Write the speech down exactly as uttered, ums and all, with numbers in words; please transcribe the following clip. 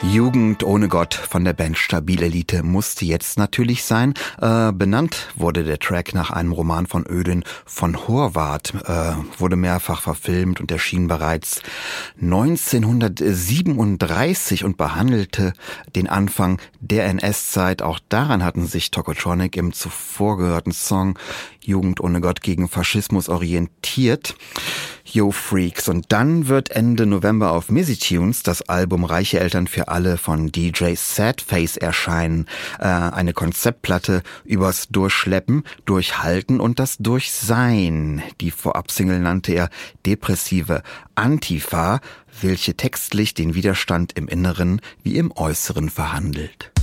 Jugend ohne Gott von der Band Stabilelite musste jetzt natürlich sein. Äh, benannt wurde der Track nach einem Roman von Ödin von Horvath, äh, wurde mehrfach verfilmt und erschien bereits neunzehnhundertsiebenunddreißig und behandelte den Anfang der N S-Zeit. Auch daran hatten sich Tokotronic im zuvor gehörten Song Jugend ohne Gott gegen Faschismus orientiert. Yo Freaks. Und dann wird Ende November auf Mizzy-Tunes das Album Reiche Eltern für alle von D J Sadface erscheinen. Äh, eine Konzeptplatte übers Durchschleppen, Durchhalten und das Durchsein. Die Vorabsingle nannte er Depressive Antifa, welche textlich den Widerstand im Inneren wie im Äußeren verhandelt.